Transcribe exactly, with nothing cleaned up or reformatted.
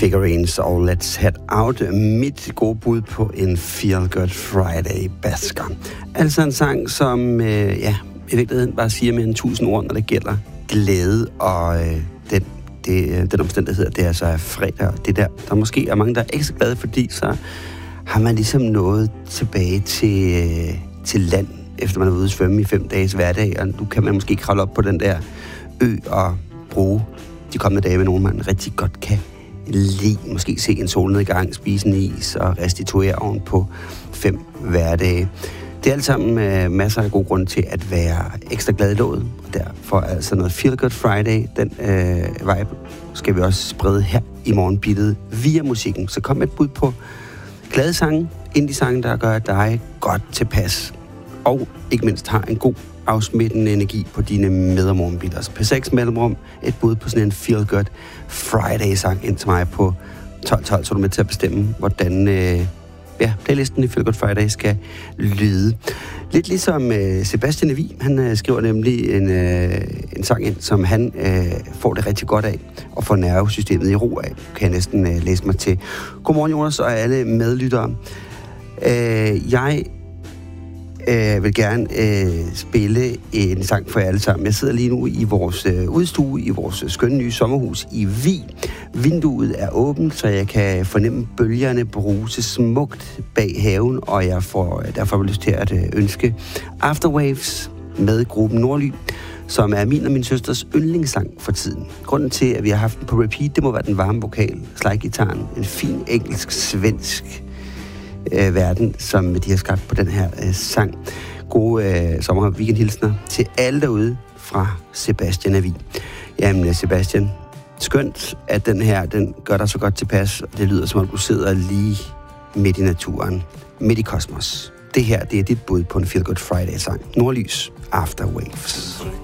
Figurines og Let's Head Out. Mit gode bud på en Feel Good Friday basker. Altså en sang, som øh, ja, i virkeligheden bare siger mere end tusind ord, når det gælder glæde og øh, den, det, den omstændighed, det er så er fredag. Det der, der måske er mange, der er ekstra glade, fordi så har man ligesom nået tilbage til, øh, til land, efter man er ude at svømme i fem dages hverdag, og nu kan man måske kravle op på den der ø og bruge de kommende dage med nogen, man rigtig godt kan lide. Måske se en solnedgang, spise en is og restituere oven på fem hverdage. Det er alt sammen øh, masser af gode grunde til at være ekstra glad i låget. Og derfor altså noget Feel Good Friday, den øh, vibe, skal vi også sprede her i morgenbittet via musikken. Så kom med et bud på glade sange, indie-sange, der gør dig godt tilpas. Og ikke mindst har en god afsmittende energi på dine med- og morgenbitter. P seks mellemrum, et bud på sådan en Feel Good Friday-sang ind til mig på tolv tolv, så er du med til at bestemme, hvordan øh, ja, playlisten i Feel Good Friday skal lyde. Lidt ligesom øh, Sebastian Levi, han øh, skriver nemlig en, øh, en sang ind, som han øh, får det rigtig godt af, og får nervesystemet i ro af, kan jeg næsten øh, læse mig til. Godmorgen, Jonas, og alle medlyttere. Øh, jeg Jeg vil gerne øh, spille en sang for jer alle sammen. Jeg sidder lige nu i vores øh, udstue, i vores skønne nye sommerhus i Vig. Vinduet er åbent, så jeg kan fornemme bølgerne bruse smukt bag haven, og jeg får derfor lyst til at øh, ønske Afterwaves med gruppen Nordly, som er min og min søsters yndlingssang for tiden. Grunden til, at vi har haft den på repeat, det må være den varme vokal, slidegitaren, en fin engelsk-svensk Øh, verden, som de har skabt på den her øh, sang. Gode øh, sommer- og weekendhilsner til alle derude fra Sebastian Levi. Jamen, Sebastian, skønt, at den her, den gør dig så godt tilpas, og det lyder som om du sidder lige midt i naturen, midt i kosmos. Det her, det er dit bud på en Feel Good Friday-sang. Nordlys, Afterwaves.